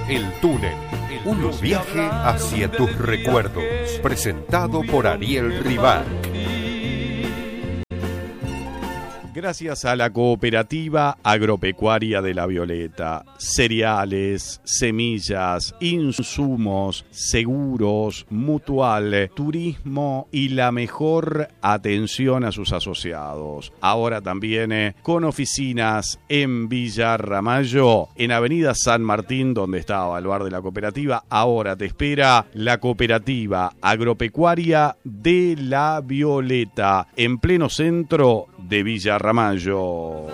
El túnel, un viaje hacia tus recuerdos, presentado por Ariel Ribac. Gracias a la Cooperativa Agropecuaria de La Violeta, cereales, semillas, insumos, seguros, mutual, turismo y la mejor atención a sus asociados. Ahora también con oficinas en Villa Ramallo, en Avenida San Martín, donde estaba el bar de la cooperativa. Ahora te espera la Cooperativa Agropecuaria de La Violeta, en pleno centro de Villa Ramallo.